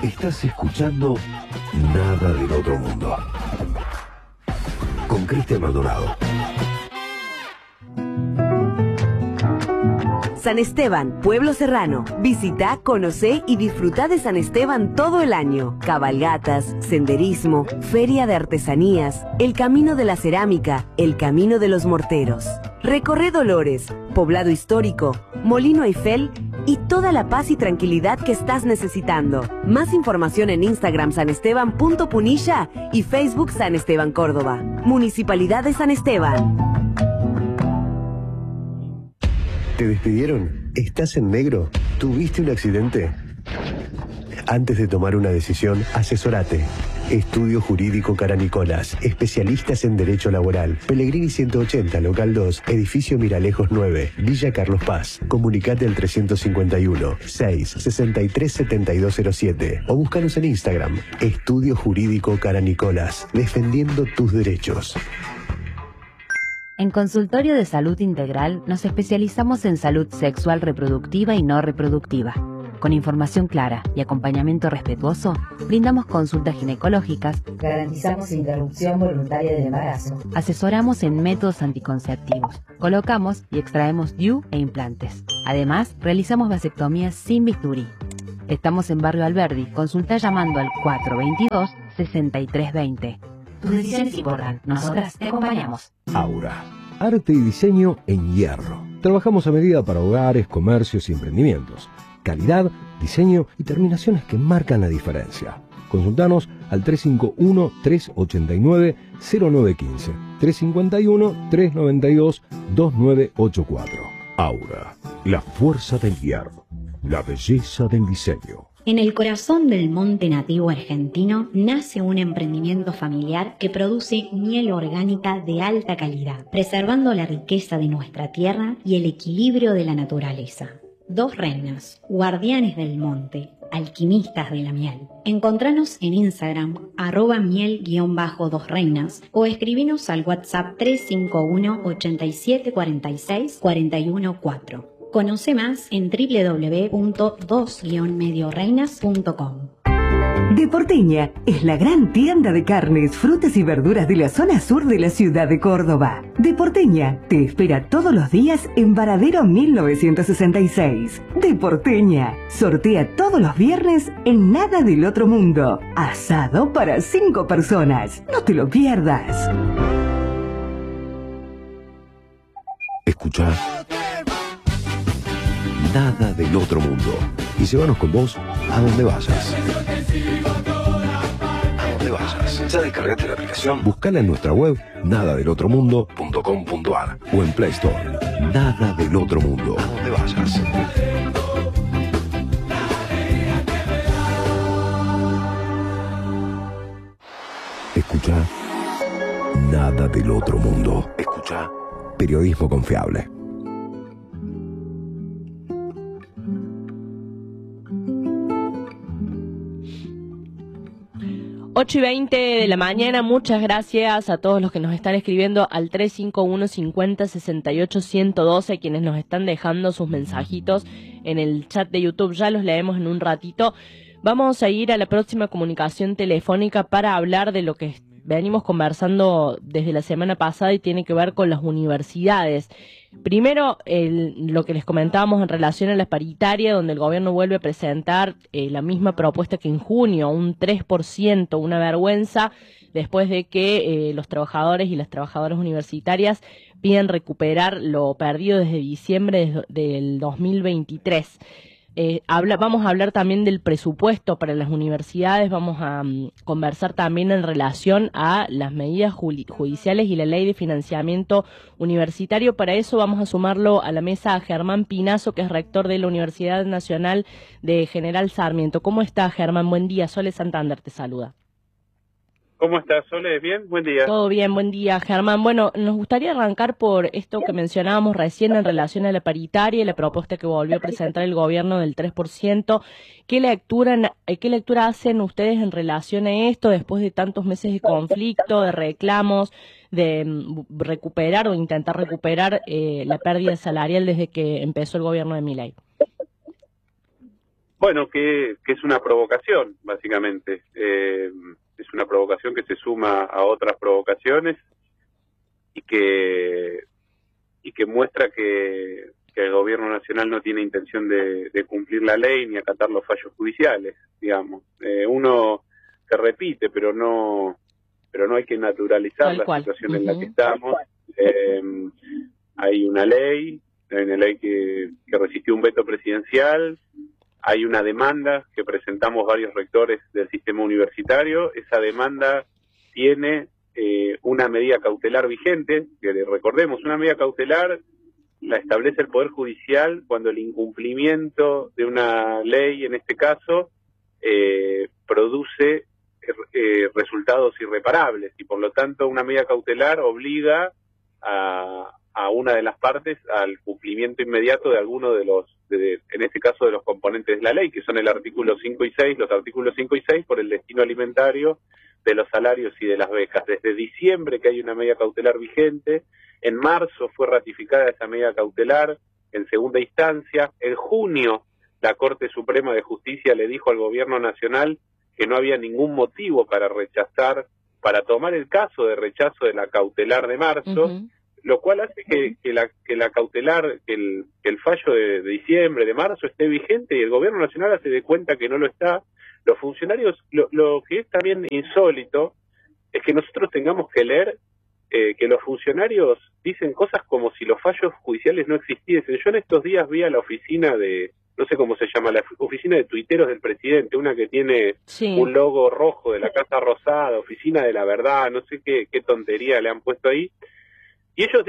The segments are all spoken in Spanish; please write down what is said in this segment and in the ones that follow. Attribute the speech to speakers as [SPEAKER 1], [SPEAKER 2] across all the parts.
[SPEAKER 1] Estás escuchando Nada del Otro Mundo con Cristian Maldonado.
[SPEAKER 2] San Esteban, pueblo serrano. Visita, conocé y disfruta de San Esteban todo el año. Cabalgatas, senderismo, feria de artesanías, el camino de la cerámica, el camino de los morteros. Recorre Dolores, poblado histórico, Molino Eiffel y toda la paz y tranquilidad que estás necesitando. Más información en Instagram sanesteban.punilla y Facebook San Esteban Córdoba. Municipalidad de San Esteban.
[SPEAKER 1] ¿Te despidieron? ¿Estás en negro? ¿Tuviste un accidente? Antes de tomar una decisión, asesorate. Estudio Jurídico Caranicolas, especialistas en Derecho Laboral. Pellegrini 180, Local 2, Edificio Miralejos 9, Villa Carlos Paz. Comunicate al 351 6 63 7207 o búscanos en Instagram. Estudio Jurídico Caranicolas, defendiendo tus derechos.
[SPEAKER 3] En Consultorio de Salud Integral nos especializamos en salud sexual reproductiva y no reproductiva. Con información clara y acompañamiento respetuoso, brindamos consultas ginecológicas, garantizamos interrupción voluntaria del embarazo, asesoramos en métodos anticonceptivos, colocamos y extraemos DIU e implantes. Además, realizamos vasectomías sin bisturí. Estamos en Barrio Alberdi. Consulta llamando al 422-6320. Tus decisiones importan. Nosotras te acompañamos.
[SPEAKER 4] Aura. Arte y diseño en hierro. Trabajamos a medida para hogares, comercios y emprendimientos. Calidad, diseño y terminaciones que marcan la diferencia. Consultanos al 351-389-0915. 351-392-2984. Aura. La fuerza del hierro. La belleza del diseño.
[SPEAKER 5] En el corazón del monte nativo argentino nace un emprendimiento familiar que produce miel orgánica de alta calidad, preservando la riqueza de nuestra tierra y el equilibrio de la naturaleza. Dos reinas, guardianes del monte, alquimistas de la miel. Encontranos en Instagram, @miel_2 reinas o escribinos al WhatsApp 351 87 46 414. Conoce más en www.2-medioreinas.com.
[SPEAKER 2] De Porteña es la gran tienda de carnes, frutas y verduras de la zona sur de la ciudad de Córdoba. De Porteña te espera todos los días en Varadero 1966. De Porteña sortea todos los viernes en Nada del Otro Mundo. Asado para 5 personas. No te lo pierdas.
[SPEAKER 1] Escucha Nada del Otro Mundo y llévanos con vos a donde vayas. A donde vayas. Ya descargaste la aplicación. Buscala en nuestra web nadadelotromundo.com.ar o en Play Store. Nada del Otro Mundo. A donde vayas. Escucha Nada del Otro Mundo. Escucha periodismo confiable.
[SPEAKER 6] 8:20 de la mañana, muchas gracias a todos los que nos están escribiendo al 351 50 68 112, quienes nos están dejando sus mensajitos en el chat de YouTube, ya los leemos en un ratito. Vamos a ir a la próxima comunicación telefónica para hablar de lo que venimos conversando desde la semana pasada y tiene que ver con las universidades. Primero, lo que les comentábamos en relación a la paritaria, donde el gobierno vuelve a presentar la misma propuesta que en junio, un 3%, una vergüenza, después de que los trabajadores y las trabajadoras universitarias piden recuperar lo perdido desde diciembre del 2023. Vamos a hablar también del presupuesto para las universidades, vamos a conversar también en relación a las medidas judiciales y la ley de financiamiento universitario. Para eso vamos a sumarlo a la mesa a Germán Pinazo, que es rector de la Universidad Nacional de General Sarmiento. ¿Cómo está, Germán? Buen día. Sole Santander te saluda.
[SPEAKER 7] ¿Cómo estás, Sole? ¿Bien? Buen día.
[SPEAKER 6] Todo bien, buen día, Germán. Bueno, nos gustaría arrancar por esto que mencionábamos recién en relación a la paritaria y la propuesta que volvió a presentar el gobierno del 3%. ¿Qué lectura hacen ustedes en relación a esto después de tantos meses de conflicto, de reclamos, de recuperar o intentar recuperar la pérdida salarial desde que empezó el gobierno de Milei?
[SPEAKER 7] Bueno, que es una provocación, básicamente. Es una provocación que se suma a otras provocaciones y que muestra que el gobierno nacional no tiene intención de cumplir la ley ni acatar los fallos judiciales, digamos. Uno se repite, pero no hay que naturalizar la situación en la que estamos. Hay una ley que resistió un veto presidencial. Hay una demanda que presentamos varios rectores del sistema universitario. Esa demanda tiene una medida cautelar vigente, que recordemos, una medida cautelar la establece el Poder Judicial cuando el incumplimiento de una ley, en este caso, produce resultados irreparables, y por lo tanto una medida cautelar obliga a una de las partes al cumplimiento inmediato de alguno de los, en este caso, de los componentes de la ley, que son el artículo 5 y 6, los artículos 5 y 6 por el destino alimentario de los salarios y de las becas. Desde diciembre que hay una medida cautelar vigente, en marzo fue ratificada esa medida cautelar en segunda instancia, en junio la Corte Suprema de Justicia le dijo al Gobierno Nacional que no había ningún motivo para tomar el caso de rechazo de la cautelar de marzo, lo cual hace que la cautelar, que el fallo de diciembre, de marzo esté vigente, y el Gobierno Nacional se dé cuenta que no lo está. Los funcionarios, lo que es también insólito es que nosotros tengamos que leer que los funcionarios dicen cosas como si los fallos judiciales no existiesen. Yo en estos días vi a la oficina no sé cómo se llama, la oficina de tuiteros del presidente, una que tiene un logo rojo de la Casa Rosada, Oficina de la Verdad, no sé qué tontería le han puesto ahí. Y ellos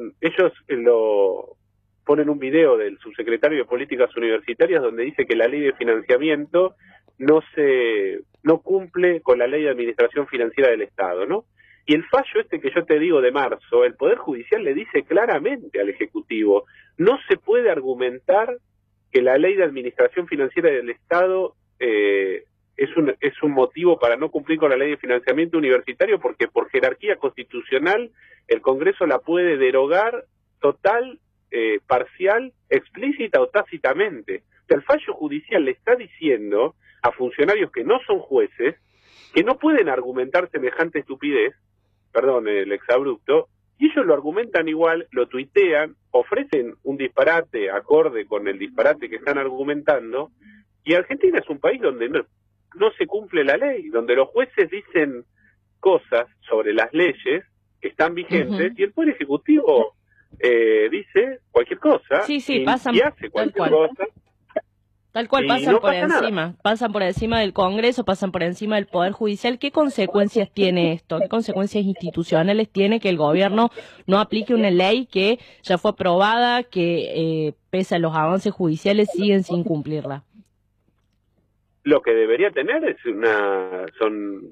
[SPEAKER 7] ponen un video del subsecretario de Políticas Universitarias donde dice que la ley de financiamiento no cumple con la ley de administración financiera del Estado, ¿no? Y el fallo que yo te digo de marzo, el Poder Judicial le dice claramente al Ejecutivo, no se puede argumentar que la ley de administración financiera del Estado es un motivo para no cumplir con la ley de financiamiento universitario, porque por jerarquía constitucional el Congreso la puede derogar total, parcial, explícita o tácitamente. O sea, el fallo judicial le está diciendo a funcionarios que no son jueces que no pueden argumentar semejante estupidez, perdón, el exabrupto, y ellos lo argumentan igual, lo tuitean, ofrecen un disparate acorde con el disparate que están argumentando, y Argentina es un país donde no se cumple la ley, donde los jueces dicen cosas sobre las leyes que están vigentes, y el Poder Ejecutivo dice cualquier cosa, y hace cualquier cosa.
[SPEAKER 6] Tal cual, pasan por encima del Congreso, pasan por encima del Poder Judicial. ¿Qué consecuencias tiene esto? ¿Qué consecuencias institucionales tiene que el gobierno no aplique una ley que ya fue aprobada, que pese a los avances judiciales siguen sin cumplirla?
[SPEAKER 7] Lo que debería tener son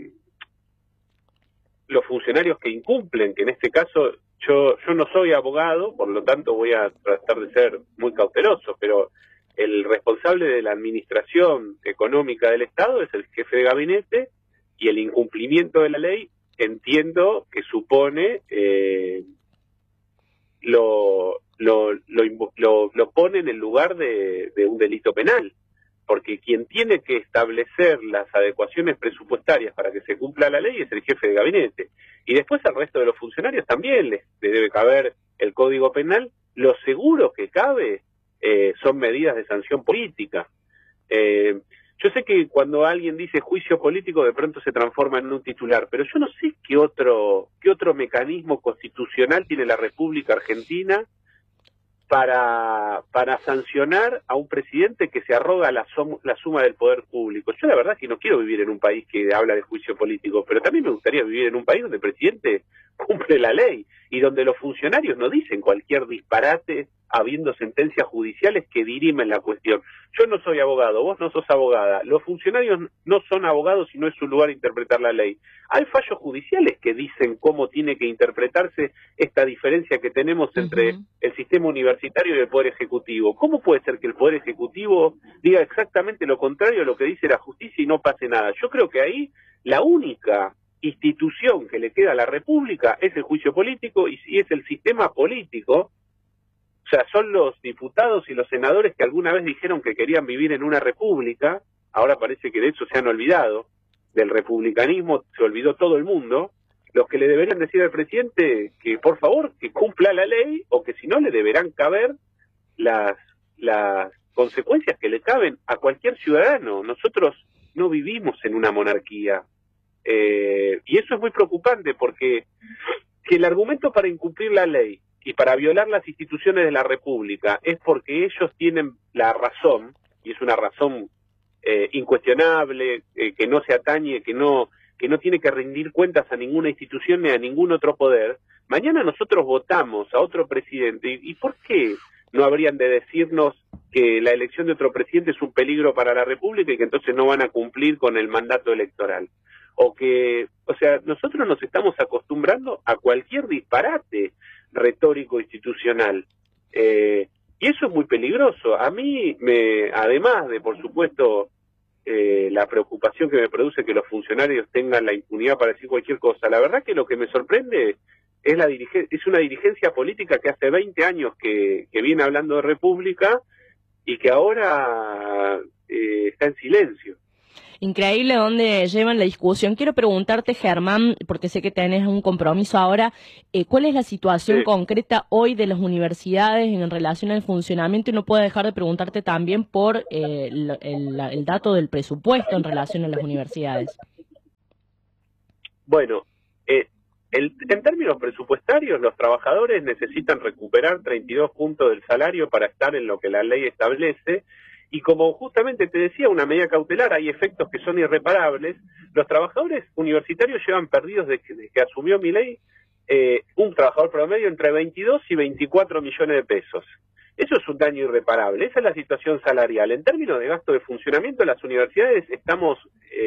[SPEAKER 7] los funcionarios que incumplen, que en este caso yo no soy abogado, por lo tanto voy a tratar de ser muy cauteloso, pero el responsable de la administración económica del Estado es el jefe de gabinete, y el incumplimiento de la ley entiendo que supone lo pone en el lugar de un delito penal, porque quien tiene que establecer las adecuaciones presupuestarias para que se cumpla la ley es el jefe de gabinete, y después al resto de los funcionarios también les debe caber el Código Penal. Lo seguro que cabe son medidas de sanción política. Yo sé que cuando alguien dice juicio político de pronto se transforma en un titular, pero yo no sé qué otro mecanismo constitucional tiene la República Argentina para sancionar a un presidente que se arroga la suma del poder público. Yo la verdad es que no quiero vivir en un país que habla de juicio político, pero también me gustaría vivir en un país donde el presidente cumple la ley y donde los funcionarios no dicen cualquier disparate habiendo sentencias judiciales que dirimen la cuestión. Yo no soy abogado, vos no sos abogada, los funcionarios no son abogados y no es su lugar interpretar la ley. Hay fallos judiciales que dicen cómo tiene que interpretarse esta diferencia que tenemos entre el sistema universitario y el Poder Ejecutivo. ¿Cómo puede ser que el Poder Ejecutivo diga exactamente lo contrario a lo que dice la justicia y no pase nada? Yo creo que ahí la única institución que le queda a la República es el juicio político, y si es el sistema político O sea, son los diputados y los senadores que alguna vez dijeron que querían vivir en una república, ahora parece que de eso se han olvidado, del republicanismo se olvidó todo el mundo, los que le deberían decir al presidente que por favor que cumpla la ley, o que si no le deberán caber las consecuencias que le caben a cualquier ciudadano. Nosotros no vivimos en una monarquía, y eso es muy preocupante, porque si el argumento para incumplir la ley y para violar las instituciones de la República es porque ellos tienen la razón, y es una razón incuestionable, que no se atañe, que no tiene que rendir cuentas a ninguna institución ni a ningún otro poder, mañana nosotros votamos a otro presidente, ¿y por qué no habrían de decirnos que la elección de otro presidente es un peligro para la República y que entonces no van a cumplir con el mandato electoral? O sea, nosotros nos estamos acostumbrando a cualquier disparate retórico institucional, y eso es muy peligroso. A mí, además de, por supuesto, la preocupación que me produce que los funcionarios tengan la impunidad para decir cualquier cosa, la verdad que lo que me sorprende es una dirigencia política que hace 20 años que viene hablando de república y que ahora está en silencio.
[SPEAKER 6] Increíble dónde llevan la discusión. Quiero preguntarte, Germán, porque sé que tenés un compromiso ahora, ¿cuál es la situación concreta hoy de las universidades en relación al funcionamiento? Y no puedo dejar de preguntarte también por el dato del presupuesto en relación a las universidades.
[SPEAKER 7] Bueno, en términos presupuestarios, los trabajadores necesitan recuperar 32 puntos del salario para estar en lo que la ley establece. Y como justamente te decía, una medida cautelar, hay efectos que son irreparables. Los trabajadores universitarios llevan perdidos desde que asumió Milei, un trabajador promedio entre 22 y 24 millones de pesos. Eso es un daño irreparable. Esa es la situación salarial. En términos de gasto de funcionamiento, las universidades estamos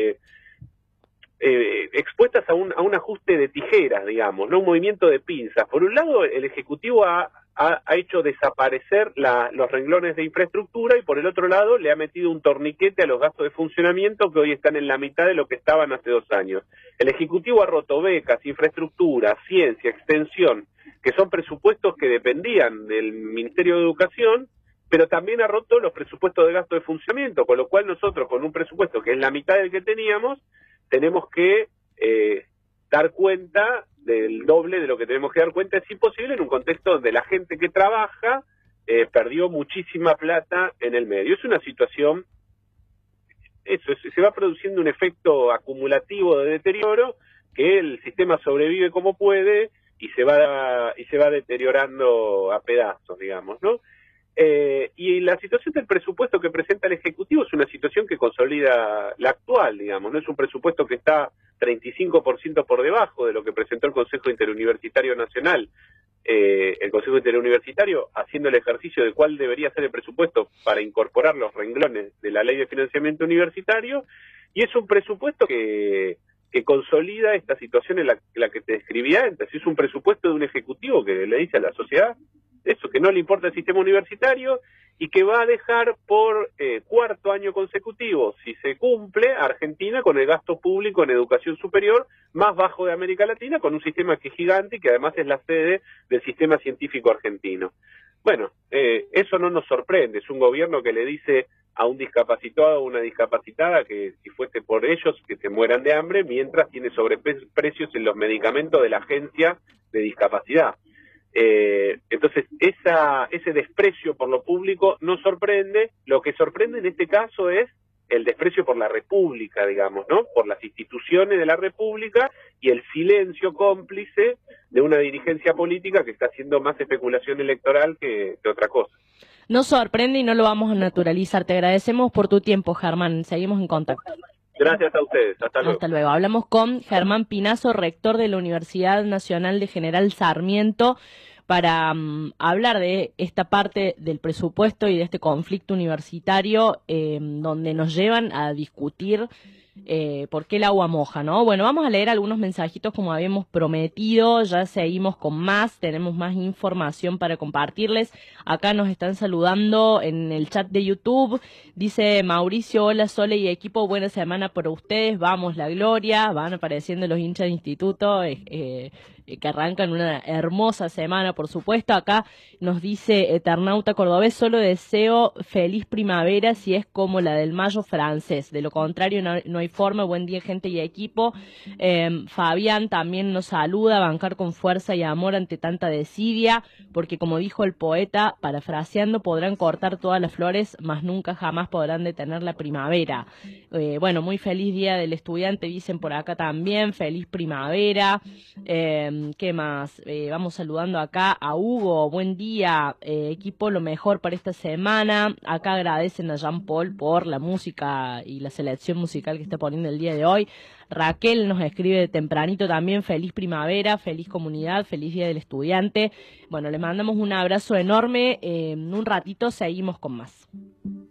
[SPEAKER 7] expuestas a un ajuste de tijeras, digamos, no un movimiento de pinzas. Por un lado, el Ejecutivo ha hecho desaparecer los renglones de infraestructura, y por el otro lado le ha metido un torniquete a los gastos de funcionamiento que hoy están en la mitad de lo que estaban hace 2 años. El Ejecutivo ha roto becas, infraestructura, ciencia, extensión, que son presupuestos que dependían del Ministerio de Educación, pero también ha roto los presupuestos de gasto de funcionamiento, con lo cual nosotros, con un presupuesto que es la mitad del que teníamos, tenemos que dar cuenta del doble de lo que tenemos que dar cuenta, es imposible en un contexto donde la gente que trabaja perdió muchísima plata en el medio. Es una situación, se va produciendo un efecto acumulativo de deterioro, que el sistema sobrevive como puede y se va deteriorando a pedazos, digamos, ¿no? Y la situación del presupuesto que presenta el Ejecutivo es una situación que consolida la actual, digamos, no es un presupuesto que está 35% por debajo de lo que presentó el Consejo Interuniversitario Nacional. El Consejo Interuniversitario haciendo el ejercicio de cuál debería ser el presupuesto para incorporar los renglones de la Ley de Financiamiento Universitario, y es un presupuesto que consolida esta situación en la que te describí antes. Es un presupuesto de un Ejecutivo que le dice a la sociedad eso, que no le importa el sistema universitario y que va a dejar por 4º año consecutivo, si se cumple, a Argentina con el gasto público en educación superior más bajo de América Latina, con un sistema que es gigante y que además es la sede del sistema científico argentino. Bueno, eso no nos sorprende, es un gobierno que le dice a un discapacitado o una discapacitada que si fuese por ellos que se mueran de hambre, mientras tiene sobreprecios en los medicamentos de la agencia de discapacidad. Entonces ese desprecio por lo público no sorprende. Lo que sorprende en este caso es el desprecio por la República, digamos, ¿no? Por las instituciones de la República y el silencio cómplice de una dirigencia política que está haciendo más especulación electoral que otra cosa.
[SPEAKER 6] No sorprende y no lo vamos a naturalizar. Te agradecemos por tu tiempo, Germán. Seguimos en contacto.
[SPEAKER 7] Gracias a ustedes. Hasta luego.
[SPEAKER 6] Hasta luego. Hablamos con Germán Pinazo, rector de la Universidad Nacional de General Sarmiento, para hablar de esta parte del presupuesto y de este conflicto universitario donde nos llevan a discutir por qué el agua moja, ¿no? Bueno, vamos a leer algunos mensajitos como habíamos prometido, ya seguimos con más, tenemos más información para compartirles. Acá nos están saludando en el chat de YouTube, dice Mauricio, hola Sole y equipo, buena semana para ustedes, vamos la gloria, van apareciendo los hinchas de instituto, que arrancan una hermosa semana, por supuesto. Acá nos dice Eternauta Cordobés, solo deseo feliz primavera si es como la del mayo francés, de lo contrario no hay forma. Buen día gente y equipo. Fabián también nos saluda, bancar con fuerza y amor ante tanta desidia, porque como dijo el poeta, parafraseando, podrán cortar todas las flores, mas nunca jamás podrán detener la primavera. Bueno, muy feliz día del estudiante, dicen por acá también, feliz primavera. ¿Qué más? Vamos saludando acá a Hugo, buen día, equipo, lo mejor para esta semana. Acá agradecen a Jean Paul por la música y la selección musical que está poniendo el día de hoy. Raquel nos escribe de tempranito también, feliz primavera, feliz comunidad, feliz día del estudiante. Bueno, le mandamos un abrazo enorme, en un ratito seguimos con más.